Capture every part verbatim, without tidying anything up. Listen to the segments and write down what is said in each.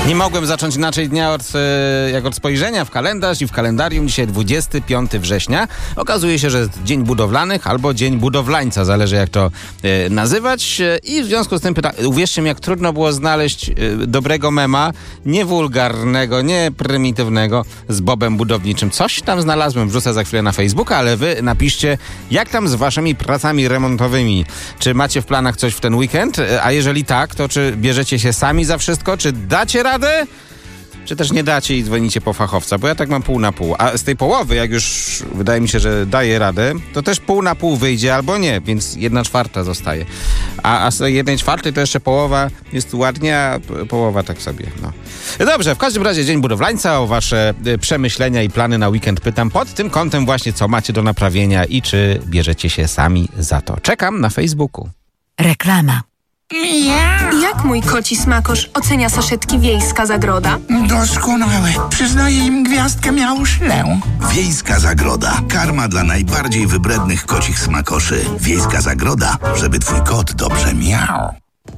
Nie mogłem zacząć inaczej dnia od, e, jak od spojrzenia w kalendarz i w kalendarium dzisiaj dwudziestego piątego września. Okazuje się, że jest Dzień Budowlanych albo Dzień Budowlańca, zależy jak to e, nazywać. E, I w związku z tym pytam, uwierzcie mi, jak trudno było znaleźć e, dobrego mema, nie wulgarnego, nie prymitywnego, z Bobem Budowniczym. Coś tam znalazłem, wrzucę za chwilę na Facebooka, ale wy napiszcie, jak tam z waszymi pracami remontowymi. Czy macie w planach coś w ten weekend? A jeżeli tak, to czy bierzecie się sami za wszystko? Czy dacie radę? Czy też nie dacie i dzwonicie po fachowca? Bo ja tak mam pół na pół. A z tej połowy, jak już wydaje mi się, że daje radę, to też pół na pół wyjdzie albo nie, więc jedna czwarta zostaje. A, a z tej jednej czwartej to jeszcze połowa jest ładnie, a połowa tak sobie. No. Dobrze, w każdym razie Dzień Budowlańca. O wasze przemyślenia i plany na weekend pytam pod tym kątem właśnie, co macie do naprawienia i czy bierzecie się sami za to. Czekam na Facebooku. Reklama. Jak mój koci smakosz ocenia saszetki Wiejska Zagroda? Doskonałe. Przyznaję im gwiazdkę miałuszlę. Wiejska Zagroda. Karma dla najbardziej wybrednych kocich smakoszy. Wiejska Zagroda, żeby twój kot dobrze miał.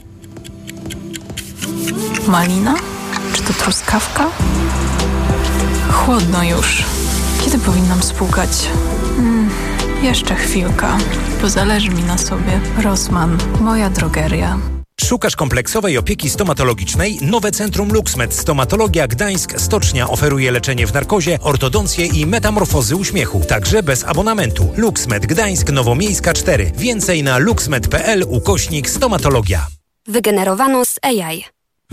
Malina? Czy to truskawka? Chłodno już. Kiedy powinnam spłukać? Hmm, jeszcze chwilka, bo zależy mi na sobie. Rossmann, moja drogeria. Szukasz kompleksowej opieki stomatologicznej? Nowe Centrum LuxMed Stomatologia Gdańsk Stocznia oferuje leczenie w narkozie, ortodoncję i metamorfozy uśmiechu. Także bez abonamentu. LuxMed Gdańsk Nowomiejska cztery. Więcej na luxmed kropka pl ukośnik stomatologia. Wygenerowano z A I.